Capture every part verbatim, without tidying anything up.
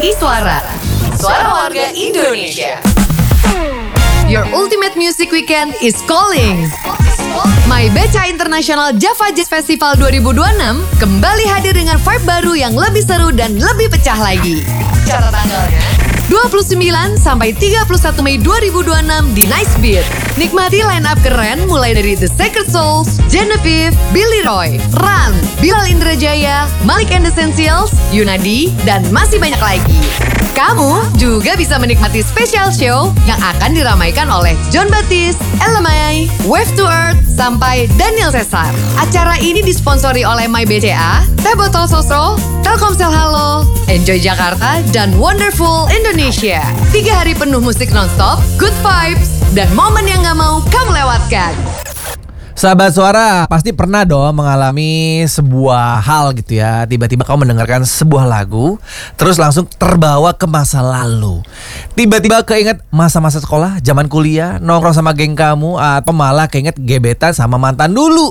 Iswara, suara warga Indonesia. Your ultimate music weekend is calling. My Beca International Java Jazz Festival dua ribu dua puluh enam kembali hadir dengan vibe baru yang lebih seru dan lebih pecah lagi. Catat tanggalnya dua puluh sembilan sampai tiga puluh satu Mei dua ribu dua puluh enam di Nice Beat. Nikmati line up keren mulai dari The Sacred Souls, Genevieve, Billy Roy, Ran, Bilal Indrajaya, Malik and Essentials, Yunadi, dan masih banyak lagi. Kamu juga bisa menikmati special show yang akan diramaikan oleh John Baptiste, Elamai, Wave to Earth, sampai Daniel Cesar. Acara ini disponsori oleh My B C A, Teh Botol Sosro, Telkomsel Halo, Enjoy Jakarta, dan Wonderful Indonesia. Tiga hari penuh musik nonstop, good vibes, dan momen yang gak mau kamu lewatkan. Sahabat Suara, pasti pernah dong mengalami sebuah hal gitu ya. Tiba-tiba kamu mendengarkan sebuah lagu, terus langsung terbawa ke masa lalu. Tiba-tiba keinget masa-masa sekolah, zaman kuliah, nongkrong sama geng kamu, atau malah keinget gebetan sama mantan dulu.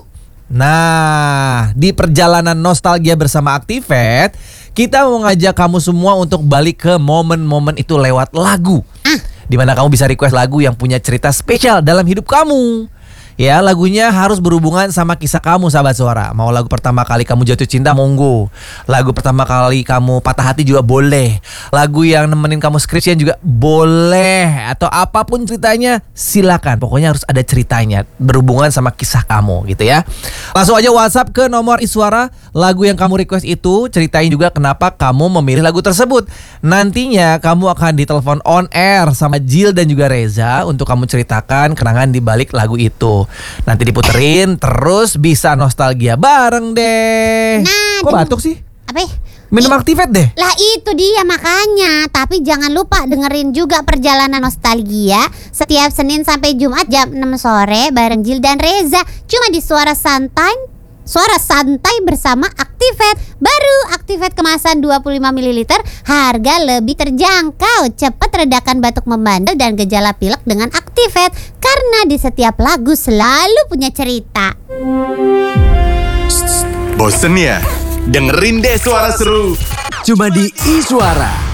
Nah, di perjalanan nostalgia bersama Activate, kita mau ngajak kamu semua untuk balik ke momen-momen itu lewat lagu. Dimana kamu bisa request lagu yang punya cerita spesial dalam hidup kamu. Ya, lagunya harus berhubungan sama kisah kamu, sahabat Suara. Mau lagu pertama kali kamu jatuh cinta, monggo. Lagu pertama kali kamu patah hati juga boleh. Lagu yang nemenin kamu skripsian juga boleh. Atau apapun ceritanya, silakan. Pokoknya harus ada ceritanya berhubungan sama kisah kamu gitu ya. Langsung aja WhatsApp ke nomor Iswara lagu yang kamu request itu. Ceritain juga kenapa kamu memilih lagu tersebut. Nantinya kamu akan ditelepon on air sama Jill dan juga Reza untuk kamu ceritakan kenangan di balik lagu itu. Nanti diputerin, terus bisa nostalgia bareng deh. Nah, kok batuk sih? Apa? Minum Activate deh. Lah itu dia makanya. Tapi jangan lupa dengerin juga Perjalanan Nostalgia setiap Senin sampai Jumat jam enam sore bareng Jill dan Reza. Cuma di Suara Santai, Suara Santai bersama Activate. Baru Activate kemasan dua puluh lima mililiter, harga lebih terjangkau. Cepat redakan batuk membandel dan gejala pilek dengan Activate. Karena di setiap lagu selalu punya cerita. Bosen ya? Dengerin deh suara seru. Cuma di Iswara.